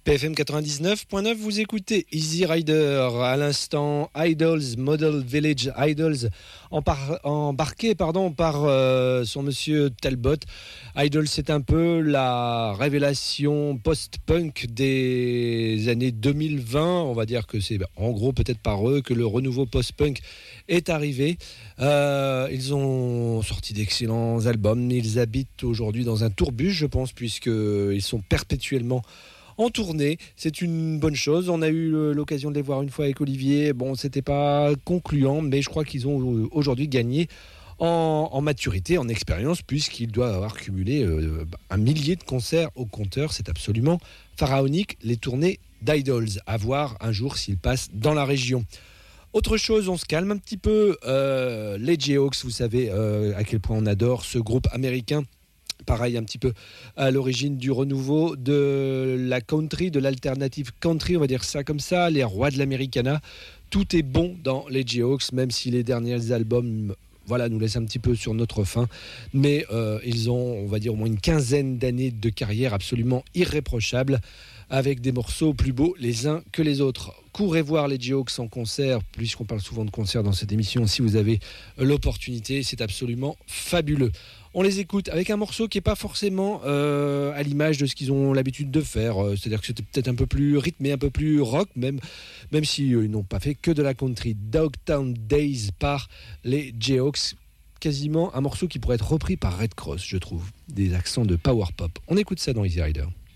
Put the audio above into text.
PFM 99.9, vous écoutez Easy Rider, à l'instant Idols, Model Village Idols, embarqué par son monsieur Talbot. Idols, c'est un peu la révélation post-punk des années 2020. On va dire que c'est en gros peut-être par eux que le renouveau post-punk est arrivé. Ils ont sorti d'excellents albums. Ils habitent aujourd'hui dans un tourbus, je pense, puisqu'ils sont perpétuellement en tournée. C'est une bonne chose. On a eu l'occasion de les voir une fois avec Olivier. Bon, c'était pas concluant, mais je crois qu'ils ont aujourd'hui gagné en maturité, en expérience, puisqu'ils doivent avoir cumulé 1 millier de concerts au compteur. C'est absolument pharaonique, les tournées d'Idols. À voir un jour s'ils passent dans la région. Autre chose, on se calme un petit peu. Les Jayhawks, vous savez à quel point on adore ce groupe américain. Pareil, un petit peu à l'origine du renouveau de la country, de l'alternative country, on va dire ça comme ça, les rois de l'Americana. Tout est bon dans les Jayhawks, même si les derniers albums nous laissent un petit peu sur notre faim. Mais ils ont, on va dire, au moins une quinzaine d'années de carrière absolument irréprochable, avec des morceaux plus beaux les uns que les autres. Courez voir les Jayhawks en concert, puisqu'on parle souvent de concerts dans cette émission. Si vous avez l'opportunité, c'est absolument fabuleux. On les écoute avec un morceau qui n'est pas forcément à l'image de ce qu'ils ont l'habitude de faire. C'est-à-dire que c'était peut-être un peu plus rythmé, un peu plus rock, même si ils n'ont pas fait que de la country. Dogtown Days par les Jayhawks. Quasiment un morceau qui pourrait être repris par Red Cross, je trouve. Des accents de power pop. On écoute ça dans Easy Rider.